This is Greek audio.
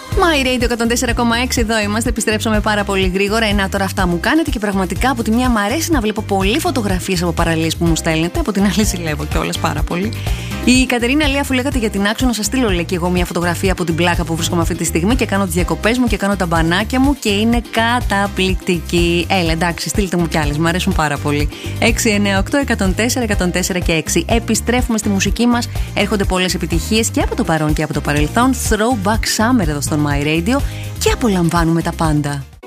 My Radio 104,6, εδώ είμαστε. Επιστρέψαμε πάρα πολύ γρήγορα. Να τώρα αυτά μου κάνετε και πραγματικά από τη μια μου αρέσει να βλέπω πολλοί φωτογραφίες από παραλίες που μου στέλνετε. Από την άλλη ζηλεύω κιόλας πάρα πολύ. Η Κατερίνα λέει, αφού λέγατε για την Άξο, να σας στείλω λέει και εγώ μια φωτογραφία από την πλάκα που βρίσκομαι αυτή τη στιγμή και κάνω τις διακοπές μου και κάνω τα μπανάκια μου και είναι καταπληκτική. Έλα, εντάξει, στείλτε μου κι άλλες, μου αρέσουν πάρα πολύ. 698-104-104 και 6. Επιστρέφουμε στη μουσική μας. Έρχονται πολλές επιτυχίες και από το παρόν και από το παρελθόν. Throwback Summer εδώ στο My Radio και απολαμβάνουμε τα πάντα.